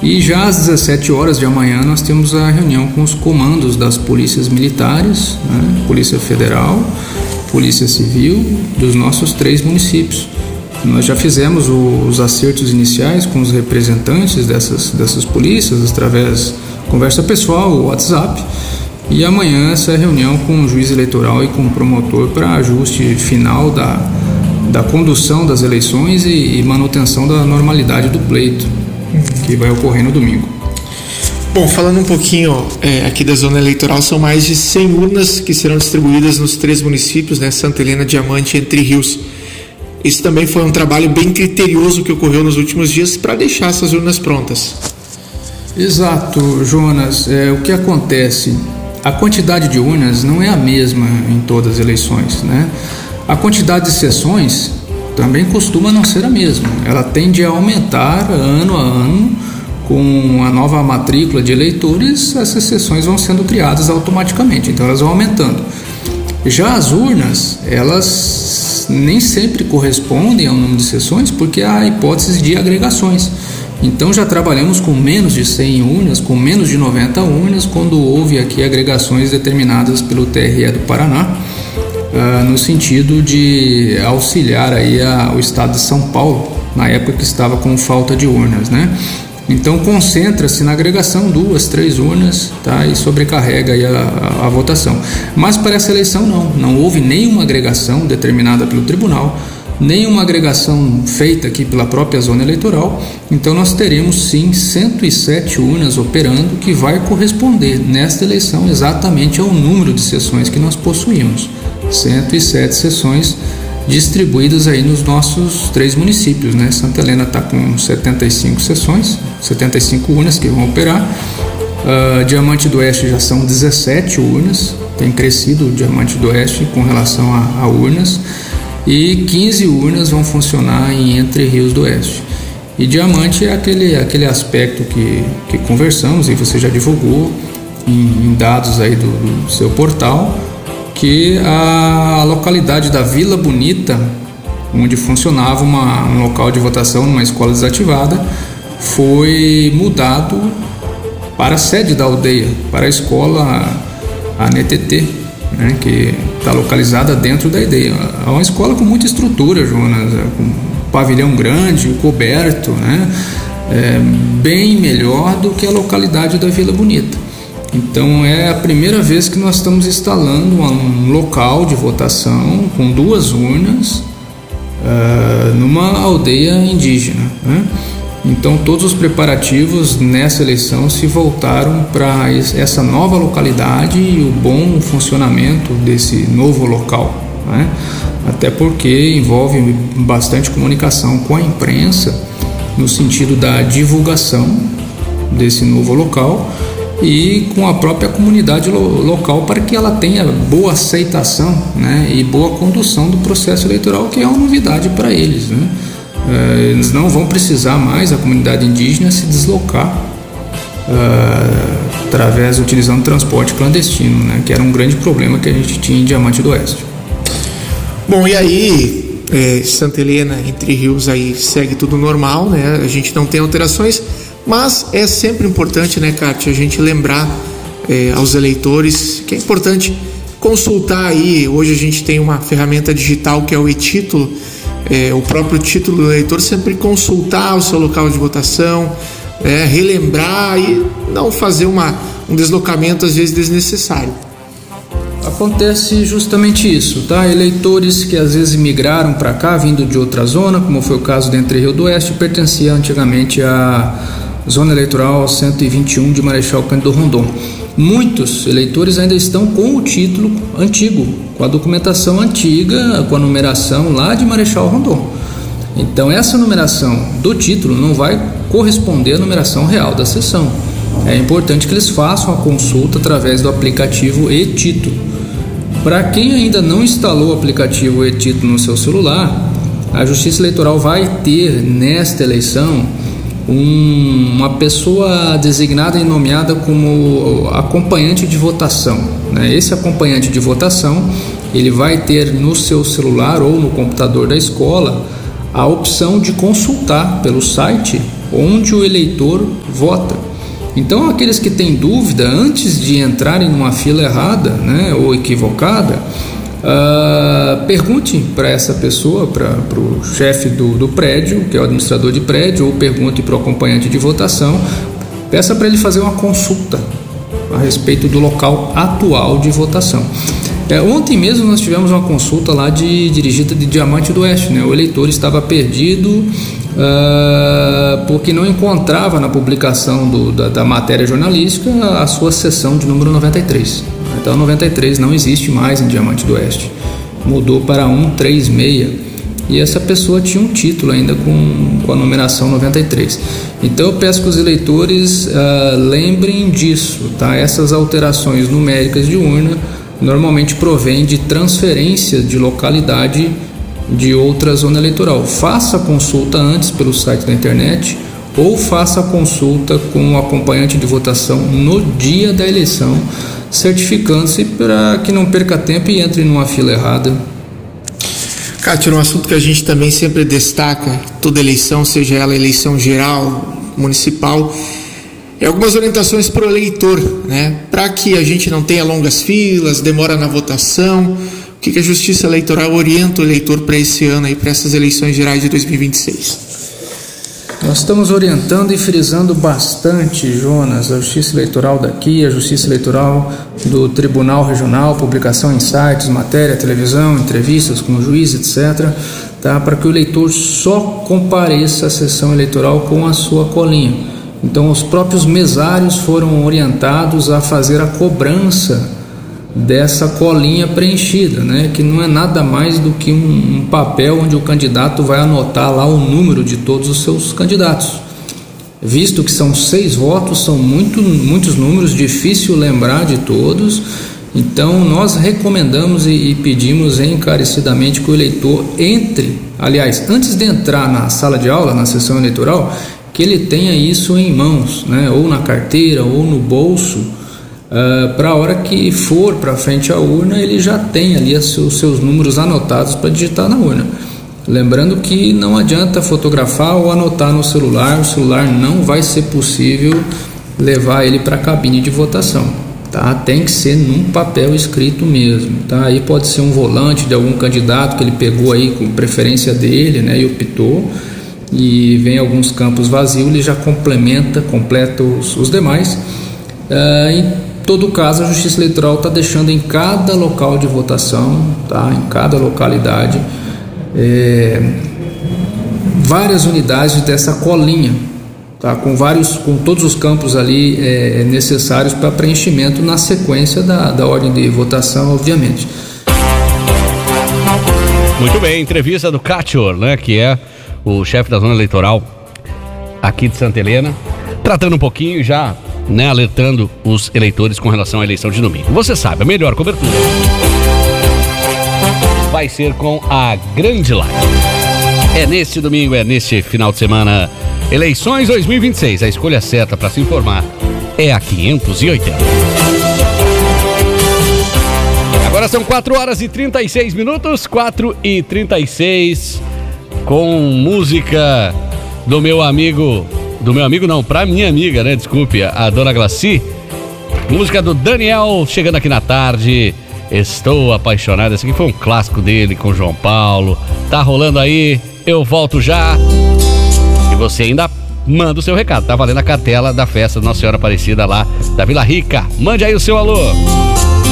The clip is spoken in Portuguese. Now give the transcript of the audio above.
E já às 17 horas de amanhã nós temos a reunião com os comandos das polícias militares, né? Polícia Federal, Polícia Civil, dos nossos 3 municípios. Nós já fizemos os acertos iniciais com os representantes dessas polícias através de conversa pessoal, WhatsApp, e amanhã essa reunião com o juiz eleitoral e com o promotor para ajuste final da condução das eleições e manutenção da normalidade do pleito, que vai ocorrer no domingo. Bom, falando um pouquinho aqui da zona eleitoral, são mais de 100 urnas que serão distribuídas nos 3 municípios, né, Santa Helena, Diamante e Entre Rios. Isso também foi um trabalho bem criterioso que ocorreu nos últimos dias para deixar essas urnas prontas. Exato, Jonas. O que acontece? A quantidade de urnas não é a mesma em todas as eleições, né? A quantidade de sessões também costuma não ser a mesma. Ela tende a aumentar ano a ano. Com a nova matrícula de eleitores, essas sessões vão sendo criadas automaticamente, então elas vão aumentando. Já as urnas, elas nem sempre correspondem ao número de sessões, porque há hipóteses de agregações. Então já trabalhamos com menos de 100 urnas, com menos de 90 urnas, quando houve aqui agregações determinadas pelo TRE do Paraná, no sentido de auxiliar aí o estado de São Paulo, na época que estava com falta de urnas, né? Então concentra-se na agregação 2, 3 urnas, tá? E sobrecarrega aí a votação. Mas para essa eleição não houve nenhuma agregação determinada pelo tribunal, nenhuma agregação feita aqui pela própria zona eleitoral. Então nós teremos sim 107 urnas operando, que vai corresponder nesta eleição exatamente ao número de sessões que nós possuímos. 107 sessões distribuídas aí nos nossos 3 municípios, né? Santa Helena está com 75 sessões, 75 urnas que vão operar. Diamante do Oeste já são 17 urnas, tem crescido o Diamante do Oeste com relação a urnas, e 15 urnas vão funcionar em Entre Rios do Oeste. E Diamante é aquele aspecto que conversamos e você já divulgou em dados aí do seu portal, que a localidade da Vila Bonita, onde funcionava um local de votação numa escola desativada, foi mudado para a sede da aldeia, para a escola ANTT, né, que está localizada dentro da aldeia. É uma escola com muita estrutura, Jonas, com pavilhão grande, coberto, né, bem melhor do que a localidade da Vila Bonita. Então é a primeira vez que nós estamos instalando um local de votação com 2 urnas numa aldeia indígena, né? Então todos os preparativos nessa eleição se voltaram para essa nova localidade e o bom funcionamento desse novo local, né? Até porque envolve bastante comunicação com a imprensa no sentido da divulgação desse novo local e com a própria comunidade local, para que ela tenha boa aceitação, né, e boa condução do processo eleitoral, que é uma novidade para eles, né? Eles não vão precisar mais, a comunidade indígena, se deslocar utilizando transporte clandestino, né, que era um grande problema que a gente tinha em Diamante do Oeste. Bom, e aí Santa Helena, Entre Rios, aí segue tudo normal, né? A gente não tem alterações. Mas é sempre importante, né, Kátia, a gente lembrar aos eleitores que é importante consultar aí. Hoje a gente tem uma ferramenta digital que é o e-título, o próprio título do eleitor, sempre consultar o seu local de votação, relembrar e não fazer um deslocamento às vezes desnecessário. Acontece justamente isso, tá? Eleitores que às vezes migraram para cá vindo de outra zona, como foi o caso de Entre Rios do Oeste, pertencia antigamente à Zona Eleitoral 121 de Marechal Cândido Rondon. Muitos eleitores ainda estão com o título antigo, com a documentação antiga, com a numeração lá de Marechal Rondon. Então essa numeração do título não vai corresponder à numeração real da sessão. É importante que eles façam a consulta através do aplicativo e-título. Para quem ainda não instalou o aplicativo e-título no seu celular, a Justiça Eleitoral vai ter nesta eleição uma pessoa designada e nomeada como acompanhante de votação, né? Esse acompanhante de votação, ele vai ter no seu celular ou no computador da escola a opção de consultar pelo site onde o eleitor vota. Então, aqueles que têm dúvida, antes de entrarem numa fila errada, né, ou equivocada, pergunte para essa pessoa, para o chefe do prédio, que é o administrador de prédio, ou pergunte para o acompanhante de votação, peça para ele fazer uma consulta a respeito do local atual de votação. Ontem mesmo nós tivemos uma consulta lá dirigida de Diamante do Oeste, né? O eleitor estava perdido porque não encontrava na publicação da matéria jornalística a sua seção de número 93. Então 93 não existe mais em Diamante do Oeste, mudou para 136, e essa pessoa tinha um título ainda com a numeração 93. Então eu peço que os eleitores lembrem disso, tá? Essas alterações numéricas de urna normalmente provém de transferência de localidade de outra zona eleitoral. Faça a consulta antes pelo site da internet, ou faça a consulta com o acompanhante de votação no dia da eleição, certificando-se para que não perca tempo e entre numa fila errada. Kátia, um assunto que a gente também sempre destaca, toda eleição, seja ela eleição geral, municipal, algumas orientações para o eleitor, né? Para que a gente não tenha longas filas, demora na votação. O que a Justiça Eleitoral orienta o eleitor para esse ano e para essas eleições gerais de 2026? Nós estamos orientando e frisando bastante, Jonas, a Justiça Eleitoral daqui, a Justiça Eleitoral do Tribunal Regional, publicação em sites, matéria, televisão, entrevistas com o juiz, etc., tá? Para que o eleitor só compareça à sessão eleitoral com a sua colinha. Então, os próprios mesários foram orientados a fazer a cobrança dessa colinha preenchida, né? Que não é nada mais do que um papel onde o candidato vai anotar lá o número de todos os seus candidatos. Visto que são 6 votos, são muitos números, difícil lembrar de todos. Então, nós recomendamos e pedimos encarecidamente que o eleitor entre, aliás, antes de entrar na sala de aula, na sessão eleitoral, que ele tenha isso em mãos, né? Ou na carteira ou no bolso, para a hora que for para frente à urna, ele já tem ali os seus números anotados para digitar na urna. Lembrando que não adianta fotografar ou anotar no celular, o celular não vai ser possível levar ele para a cabine de votação, tá? Tem que ser num papel escrito mesmo, tá? Aí pode ser um volante de algum candidato que ele pegou aí com preferência dele, né, e optou, e vem alguns campos vazios, ele já completa os demais. Em todo caso, a Justiça Eleitoral está deixando em cada local de votação, tá? Em cada localidade, várias unidades dessa colinha, tá? Com todos os campos ali necessários para preenchimento na sequência da ordem de votação, obviamente. Muito bem, entrevista do Kátia, né, que é o chefe da zona eleitoral aqui de Santa Helena, tratando um pouquinho já, né, alertando os eleitores com relação à eleição de domingo. Você sabe, a melhor cobertura vai ser com a Grande Live. É neste domingo, é neste final de semana, eleições 2026. A escolha certa para se informar é a 580. Agora são 4h36, 4h36, com música do meu amigo não, pra minha amiga, né, desculpe, a dona Glaci. Música do Daniel, chegando aqui na tarde, Estou Apaixonado. Esse aqui foi um clássico dele com o João Paulo. Tá rolando aí, eu volto já. E você ainda manda o seu recado, tá valendo a cartela da festa da Nossa Senhora Aparecida lá da Vila Rica. Mande aí o seu alô.